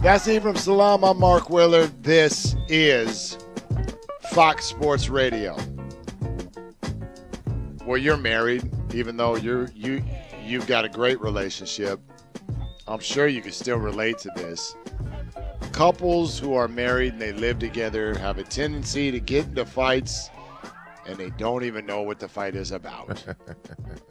That's Eve from Salam. I'm Mark Willard. This is Fox Sports Radio. Well, you're married, even though you've got a great relationship. I'm sure you can still relate to this. Couples who are married and they live together have a tendency to get into fights, and they don't even know what the fight is about.